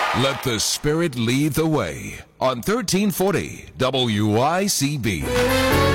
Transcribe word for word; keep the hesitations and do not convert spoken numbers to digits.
Let the Spirit lead the way on thirteen forty W I C B.